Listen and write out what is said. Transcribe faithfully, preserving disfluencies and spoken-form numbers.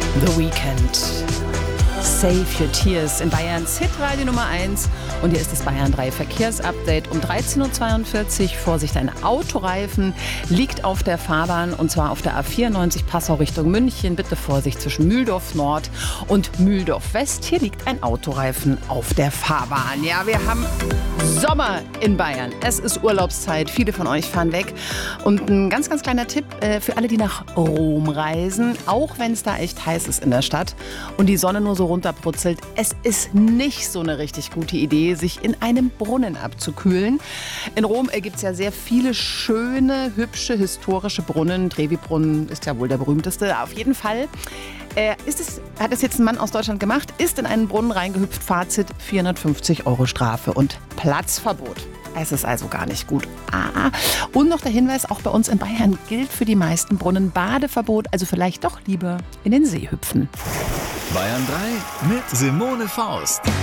The Weekend. Save Your Tears in Bayerns Hitradio Nummer eins. Und hier ist das Bayern drei Verkehrsupdate um dreizehn Uhr zweiundvierzig. Vorsicht, ein Autoreifen liegt auf der Fahrbahn und zwar auf der A vierundneunzig Passau Richtung München. Bitte Vorsicht zwischen Mühldorf Nord und Mühldorf West. Hier liegt ein Autoreifen auf der Fahrbahn. Ja, wir haben Sommer in Bayern. Es ist Urlaubszeit. Viele von euch fahren weg. Und ein ganz, ganz kleiner Tipp äh, für alle, die nach Rom reisen. Auch wenn es da echt heiß ist in der Stadt und die Sonne nur so runterbrutzelt. Es ist nicht so eine richtig gute Idee, sich in einem Brunnen abzukühlen. In Rom äh, gibt es ja sehr viele schöne, hübsche, historische Brunnen. Trevi-Brunnen ist ja wohl der berühmteste. Auf jeden Fall äh, ist es, hat es jetzt ein Mann aus Deutschland gemacht, ist in einen Brunnen reingehüpft. Fazit: vierhundertfünfzig Euro Strafe und Platzverbot. Es ist also gar nicht gut. Ah, und noch der Hinweis, auch bei uns in Bayern gilt für die meisten Brunnen Badeverbot. Also vielleicht doch lieber in den See hüpfen. Bayern drei mit Simone Faust.